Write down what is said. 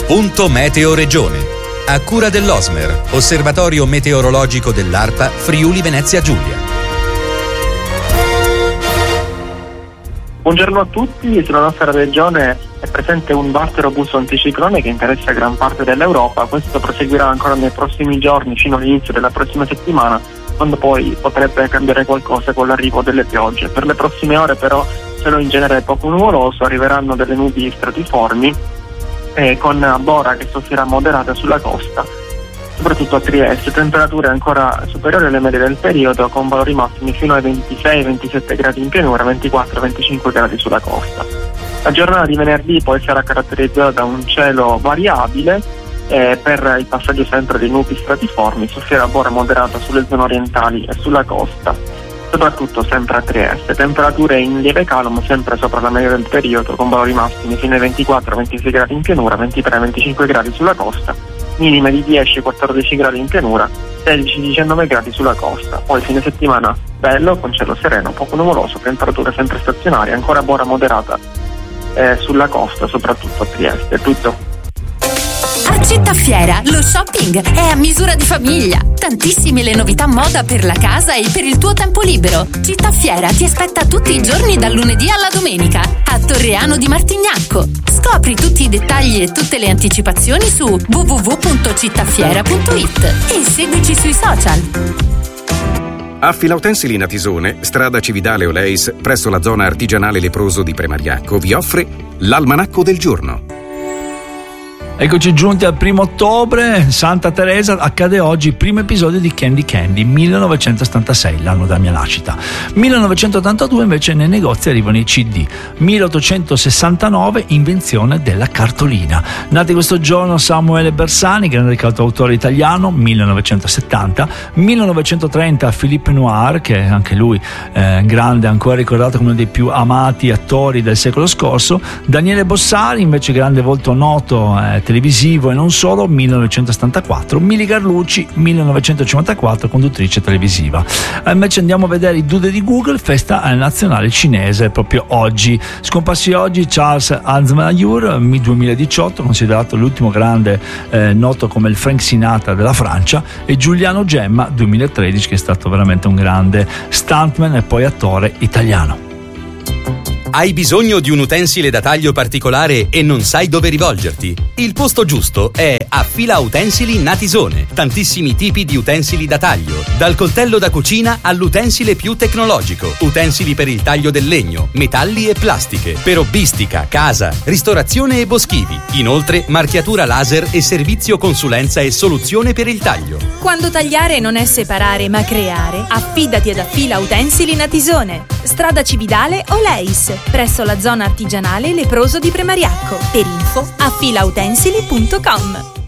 Punto Meteo Regione. A cura dell'Osmer, Osservatorio Meteorologico dell'ARPA Friuli Venezia Giulia. Buongiorno a tutti, sulla nostra regione è presente un vasto e robusto anticiclone che interessa gran parte dell'Europa. Questo proseguirà ancora nei prossimi giorni fino all'inizio della prossima settimana, quando poi potrebbe cambiare qualcosa con l'arrivo delle piogge. Per le prossime ore però cielo in genere poco nuvoloso, arriveranno delle nubi stratiformi con bora che soffrirà moderata sulla costa, soprattutto a Trieste, temperature ancora superiori alle medie del periodo, con valori massimi fino ai 26-27 gradi in pianura, 24-25 gradi sulla costa. La giornata di venerdì poi sarà caratterizzata da un cielo variabile, per il passaggio sempre dei nubi stratiformi, soffrirà bora moderata sulle zone orientali e sulla costa, soprattutto sempre a Trieste. Temperature in lieve calo, ma sempre sopra la media del periodo, con valori massimi fino ai 24-26 gradi in pianura, 23-25 gradi sulla costa, minime di 10-14 gradi in pianura, 16-19 gradi sulla costa. Poi fine settimana bello, con cielo sereno, poco nuvoloso, temperature sempre stazionarie, ancora bora moderata sulla costa, soprattutto a Trieste. È tutto. A Città Fiera lo shopping è a misura di famiglia. Tantissime le novità moda per la casa e per il tuo tempo libero. Città Fiera ti aspetta tutti i giorni dal lunedì alla domenica a Torreano di Martignacco. Scopri tutti i dettagli e tutte le anticipazioni su www.cittafiera.it e seguici sui social. A Filautensili Natisone, strada Cividale Oleis, presso la zona artigianale leproso di Premariacco, vi offre l'Almanacco del Giorno. Eccoci giunti al 1 ottobre, Santa Teresa, accade oggi il primo episodio di Candy Candy, 1976, l'anno della mia nascita. 1982 invece nei negozi arrivano i CD. 1869, invenzione della cartolina. Nati questo giorno Samuele Bersani, grande cantautore italiano, 1970. 1930 Philippe Noirs, che è anche lui grande, ancora ricordato come uno dei più amati attori del secolo scorso. Daniele Bossari, invece grande volto noto televisivo e non solo, 1974. Mili Garlucci, 1954, conduttrice televisiva. Invece andiamo a vedere i Dude di Google, festa nazionale cinese proprio oggi. Scomparsi oggi Charles Aznavour, 2018, considerato l'ultimo grande noto come il Frank Sinatra della Francia, e Giuliano Gemma, 2013, che è stato veramente un grande stuntman e poi attore italiano. Hai bisogno di un utensile da taglio particolare e non sai dove rivolgerti? Il posto giusto è a Fila Utensili Natisone. Tantissimi tipi di utensili da taglio, dal coltello da cucina all'utensile più tecnologico, utensili per il taglio del legno, metalli e plastiche, per hobbistica, casa, ristorazione e boschivi. Inoltre marchiatura laser e servizio consulenza e soluzione per il taglio. Quando tagliare non è separare ma creare, affidati ad Fila Utensili Natisone. Strada Cividale Oleis, presso la zona artigianale leproso di Premariacco. Per info a filautensili.com.